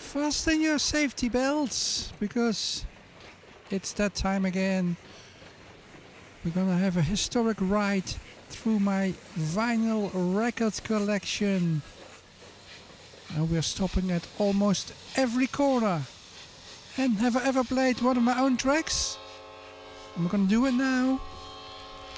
Fasten your safety belts, because it's that time again. We're gonna have a historic ride through my vinyl record collection. And we're stopping at almost every corner. And have I ever played one of my own tracks? I'm gonna do it now.